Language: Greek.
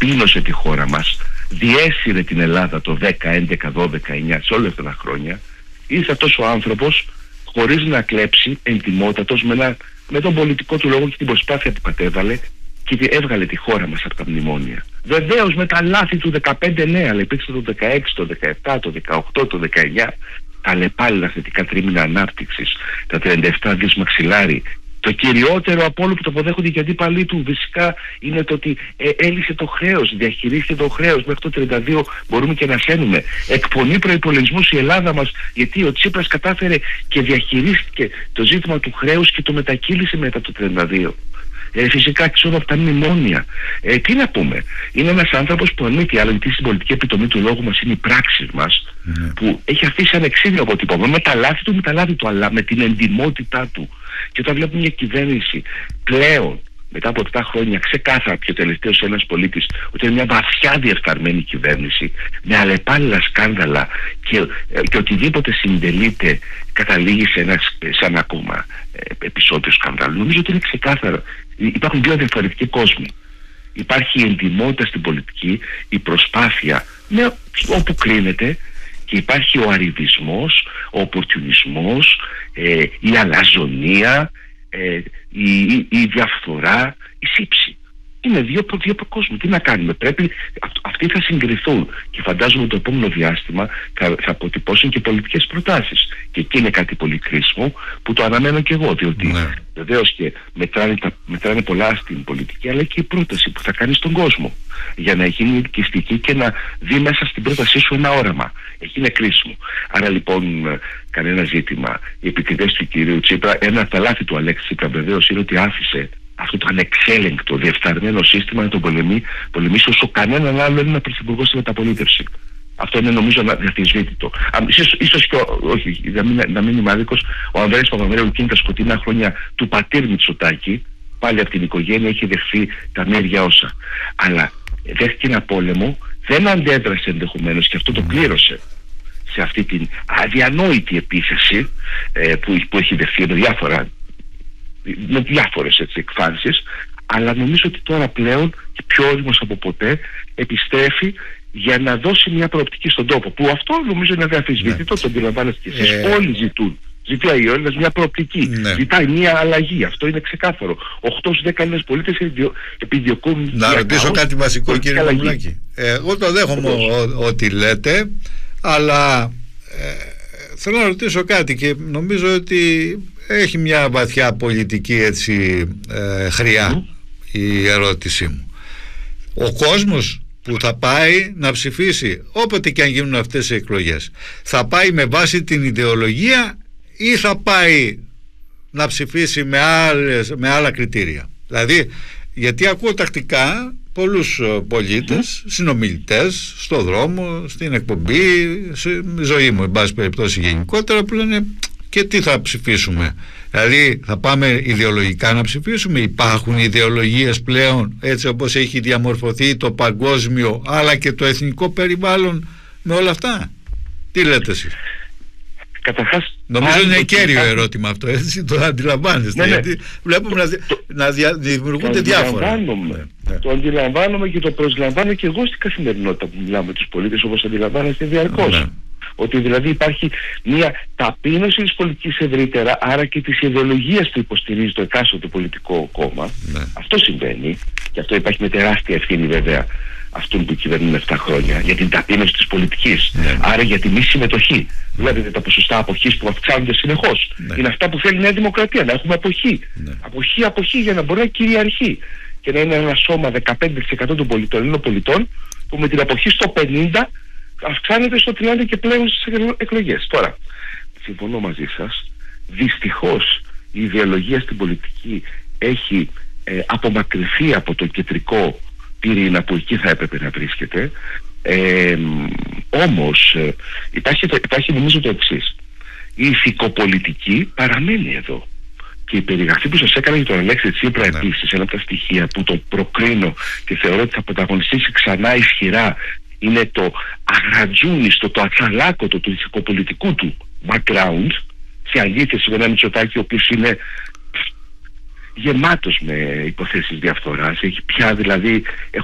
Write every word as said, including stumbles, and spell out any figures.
ταπείνωσε τη χώρα μας, διέσυρε την Ελλάδα το δέκα, έντεκα, δώδεκα, εννιά, σε όλα αυτά τα χρόνια, ήρθε αυτός ο άνθρωπος χωρίς να κλέψει, εντιμότατος, με, ένα, με τον πολιτικό του λόγο και την προσπάθεια που κατέβαλε και έβγαλε τη χώρα μας από τα μνημόνια. Βεβαίως με τα λάθη του δεκαπέντε ναι, αλλά υπήρξε το δεκαέξι, το δεκαεπτά, το δεκαοκτώ, το δεκαεννιά, τα λεπάλληλα θετικά τρίμηνα ανάπτυξης, τα τριάντα επτά δις μαξιλάρι. Το κυριότερο από όλο που το αποδέχονται οι αντίπαλοι του φυσικά είναι το ότι ε, έλυσε το χρέος, διαχειρίστηκε το χρέος. Μέχρι το τριάντα δύο μπορούμε και να σένουμε. Εκπονεί προϋπολογισμούς η Ελλάδα μας, γιατί ο Τσίπρας κατάφερε και διαχειρίστηκε το ζήτημα του χρέους και το μετακύλησε μετά το τριάντα δύο. Ε, φυσικά ξέρω από τα μνημόνια. Ε, τι να πούμε, είναι ένας άνθρωπος που αν μη τι άλλο, γιατί στην πολιτική επιτομή του λόγου μας είναι οι πράξεις μας, mm. που έχει αφήσει ανεξίδιο αποτύπωμα με τα λάθη του, με τα λάθη του, αλλά με την εντιμότητά του. Και όταν βλέπουμε μια κυβέρνηση πλέον μετά από επτά χρόνια ξεκάθαρα πιο τελευταίος ένας πολίτης ότι είναι μια βαθιά διεφθαρμένη κυβέρνηση με αλλεπάλληλα σκάνδαλα και, και οτιδήποτε συντελείται καταλήγει σε ένα, σε ένα ακόμα επεισόδιο σκανδάλου. Νομίζω ότι είναι ξεκάθαρο. Υπάρχουν δύο διαφορετικοί κόσμοι. Υπάρχει η εντιμότητα στην πολιτική, η προσπάθεια με, όπου κρίνεται, και υπάρχει ο αριδισμός, ο οπορτιουνισμός, ε, η αλαζονία, ε, η, η, η διαφθορά, η σύψη. Είναι δύο, δύο κόσμοι. Τι να κάνουμε, πρέπει, αυ, αυτοί θα συγκριθούν και φαντάζομαι το επόμενο διάστημα θα, θα αποτυπώσουν και πολιτικές προτάσεις. Και εκεί είναι κάτι πολύ κρίσιμο που το αναμένω και εγώ, διότι ναι. βεβαίως και μετράνε, τα, μετράνε πολλά στην πολιτική, αλλά και η πρόταση που θα κάνει στον κόσμο για να γίνει ελκυστική και να δει μέσα στην πρότασή σου ένα όραμα. Εκεί είναι κρίσιμο. Άρα λοιπόν κανένα ζήτημα. Οι επικριτές του κυρίου Τσίπρα, ένα από τα λάθη του Αλέξη Τσίπρα βεβαίως είναι ότι άφησε αυτό το ανεξέλεγκτο, διεφθαρμένο σύστημα να τον πολεμεί, πολεμήσει όσο κανέναν άλλο Έλληνα πρωθυπουργό στη μεταπολίτευση. Αυτό είναι νομίζω αδιαφυσβήτητο. Ίσως, ίσως και, όχι, να μην, να μην είμαι άδικος, ο Ανδρέας Παπανδρέου εκείνη τα σκοτεινά χρόνια του πατήρ Μητσοτάκη, πάλι από την οικογένεια, έχει δεχθεί τα μέρια όσα. Αλλά δέχτηκε ένα πόλεμο, δεν αντέδρασε ενδεχομένως και αυτό το πλήρωσε σε αυτή την αδιανόητη επίθεση ε, που, που έχει δεχθεί με διάφορα με διάφορες έτσι, εκφάνσεις, αλλά νομίζω ότι τώρα πλέον και πιο όριμος από ποτέ επιστρέφει για να δώσει μια προοπτική στον τόπο, που αυτό νομίζω είναι αδιαφυσβήτητο, ναι. Το αντιλαμβάνεστε και εσείς, ε... όλοι ζητούν. Ζητάει ο Έλληνας μια προοπτική, ναι. Ζητάει μια αλλαγή, αυτό είναι ξεκάθαρο. οκτώ στους δέκα Έλληνες πολίτες επιδιωκούν. Να ρωτήσω κάτι βασικό, κύριε Παπουλάκη. Εγώ το δέχομαι ό,τι λέτε, αλλά ε, θέλω να ρωτήσω κάτι και νομίζω ότι έχει μια βαθιά πολιτική έτσι ε, χρειά mm. η ερώτησή μου. Ο κόσμος που θα πάει να ψηφίσει όποτε και αν γίνουν αυτές οι εκλογές, θα πάει με βάση την ιδεολογία ή θα πάει να ψηφίσει με, άλλες, με άλλα κριτήρια? Δηλαδή, γιατί ακούω τακτικά πολλούς πολίτες, mm. συνομιλητές στο δρόμο, στην εκπομπή, στη ζωή μου εν πάση περιπτώσει γενικότερα, που λένε και τι θα ψηφίσουμε? Δηλαδή θα πάμε ιδεολογικά να ψηφίσουμε? Υπάρχουν ιδεολογίες πλέον έτσι όπως έχει διαμορφωθεί το παγκόσμιο αλλά και το εθνικό περιβάλλον με όλα αυτά? Τι λέτε εσείς? Καταρχάς, νομίζω είναι κέριο ερώτημα αυτό, έτσι το αντιλαμβάνεστε? Ναι, ναι. Γιατί βλέπουμε να, το, να δια, δημιουργούνται διάφορα. Ναι. Το αντιλαμβάνομαι και το προσλαμβάνω και εγώ στην καθημερινότητα που μιλάμε με τους πολίτες, όπως αντιλαμβάνεστε διαρκώς. Ναι. Ότι δηλαδή υπάρχει μια ταπείνωση της πολιτικής ευρύτερα, άρα και της ιδεολογίας που υποστηρίζει το εκάστοτε πολιτικό κόμμα. Ναι. Αυτό συμβαίνει και αυτό υπάρχει με τεράστια ευθύνη βέβαια αυτών που κυβερνούν επτά χρόνια, για την ταπείνωση της πολιτικής. Ναι. Άρα για τη μη συμμετοχή. Βλέπετε τα ποσοστά αποχής που αυξάνονται συνεχώς. Ναι. Είναι αυτά που θέλει η Νέα Δημοκρατία, να έχουμε αποχή. Ναι. Αποχή, αποχή για να μπορεί να κυριαρχεί και να είναι ένα σώμα δεκαπέντε τοις εκατό των πολιτών, Ελλήνων πολιτών, που με την αποχή στο πενήντα αυξάνεται στο τριάντα και πλέον στις εκλογές. Τώρα, συμφωνώ μαζί σας, δυστυχώς η ιδεολογία στην πολιτική έχει ε, απομακρυνθεί από το κεντρικό πυρήνα που εκεί θα έπρεπε να βρίσκεται. Ε, όμως ε, υπάρχει, το, υπάρχει νομίζω το εξής: η ηθικοπολιτική παραμένει εδώ. Και η περιγραφή που σας έκανα για τον Αλέξη Τσίπρα ναι. επίσης, ένα από τα στοιχεία που το προκρίνω και θεωρώ ότι θα πρωταγωνιστήσει ξανά ισχυρά, είναι το αγρατζούνιστο, το ατσαλάκωτο του ηθικοπολιτικού του background, σε αντίθεση με ένα Μητσοτάκη ο οποίος είναι γεμάτος με υποθέσεις διαφθοράς, έχει πια δηλαδή